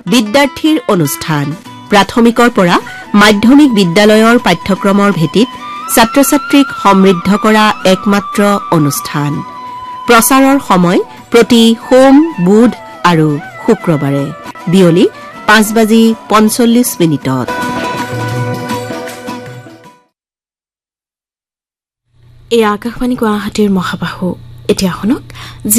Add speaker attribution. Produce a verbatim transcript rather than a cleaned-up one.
Speaker 1: বিদ্যাৰ্থীৰ অনুষ্ঠান প্ৰাথমিকৰ পৰা মাধ্যমিক বিদ্যালয়ৰ পাঠ্যক্ৰমৰ ভিত্তিত ছাত্ৰ-ছাত্ৰীক সমৃদ্ধ কৰা একমাত্ৰ অনুষ্ঠান প্ৰচাৰৰ সময় প্ৰতি সোম বুধ আৰু শুক্ৰবাৰে বিয়লি পাঁচ বাজি পঞ্চল্লিশ মিনিটত
Speaker 2: এই আকাশবাণী গুৱাহাটীৰ মহাবাহু এতিয়া শুনক